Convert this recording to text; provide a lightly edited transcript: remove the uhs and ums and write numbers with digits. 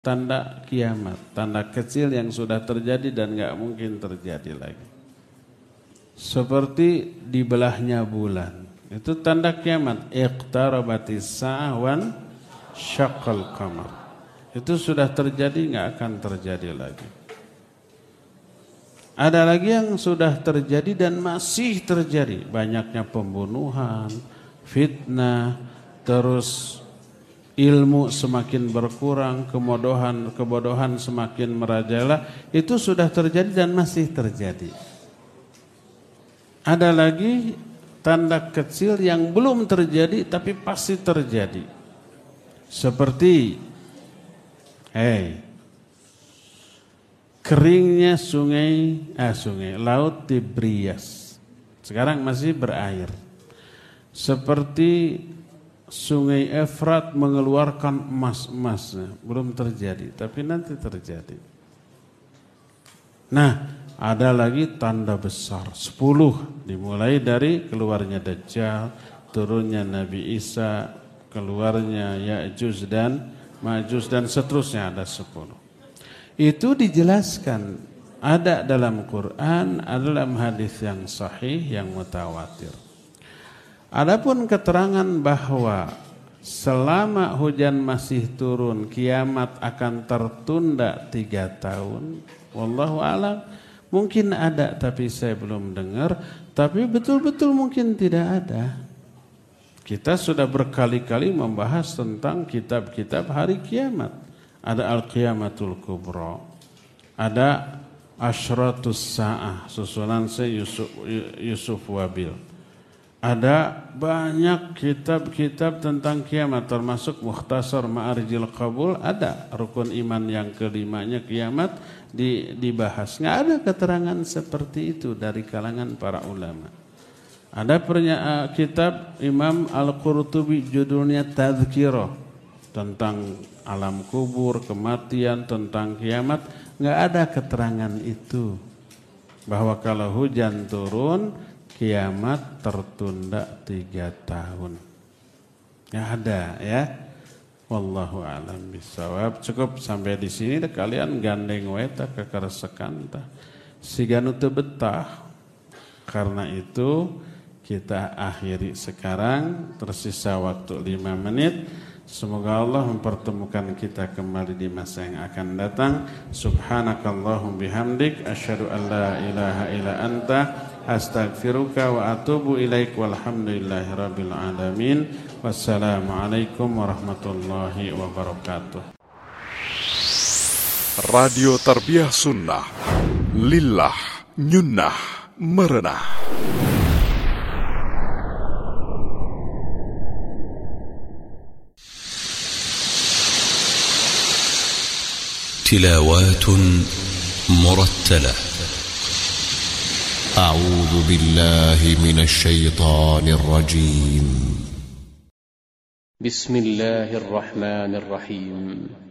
tanda kiamat, tanda kecil yang sudah terjadi dan gak mungkin terjadi lagi. Seperti dibelahnya bulan, itu tanda kiamat. Iqtarabatis sa'ah wan syaqqal qamar. Itu sudah terjadi, gak akan terjadi lagi. Ada lagi yang sudah terjadi dan masih terjadi. Banyaknya pembunuhan, fitnah, terus ilmu semakin berkurang, kebodohan semakin merajalela. Itu sudah terjadi dan masih terjadi. Ada lagi tanda kecil yang belum terjadi tapi pasti terjadi. Seperti keringnya laut Tibrias. Sekarang masih berair. Seperti Sungai Efrat mengeluarkan emas-emasnya. Belum terjadi, tapi nanti terjadi. Nah, ada lagi tanda besar 10, dimulai dari keluarnya Dajjal, turunnya Nabi Isa, keluarnya Ya'juj dan Ma'juj, dan seterusnya ada 10. Itu dijelaskan, ada dalam Quran, ada dalam hadis yang sahih, yang mutawatir. Adapun keterangan bahwa selama hujan masih turun, kiamat akan tertunda 3 tahun, wallahu a'lam. Mungkin ada, tapi saya belum dengar. Tapi betul-betul mungkin tidak ada. Kita sudah berkali-kali membahas tentang kitab-kitab hari kiamat. Ada Al-Qiyamatul Kubra, ada Asyratus Sa'ah, susunan saya Yusuf Wabil. Ada banyak kitab-kitab tentang kiamat, termasuk Mukhtasar Ma'arijil Qabul, ada rukun iman yang kelimanya kiamat dibahas. Nggak ada keterangan seperti itu dari kalangan para ulama. Ada kitab Imam Al-Qurtubi judulnya Tadhkirah, tentang alam kubur, kematian, tentang kiamat. Nggak ada keterangan itu, bahwa kalau hujan turun kiamat tertunda 3 tahun. Nggak ada ya. Wallahu a'lam bishawab. Cukup sampai di sini. Kalian gandeng weta kekersekan tah siganu teu betah. Karena itu kita akhiri sekarang. Tersisa waktu 5 menit. Semoga Allah mempertemukan kita kembali di masa yang akan datang. Subhanakallahum bihamdik asyhadu an la ilaha illa anta astaghfiruka wa atubu ilaik. Walhamdulillahi rabbil alamin. Wassalamualaikum warahmatullahi wabarakatuh. Radio Tarbiyah Sunnah, lillah nyunnah merenah. تلاوات مرتلة. أعوذ بالله من الشيطان الرجيم. بسم الله الرحمن الرحيم.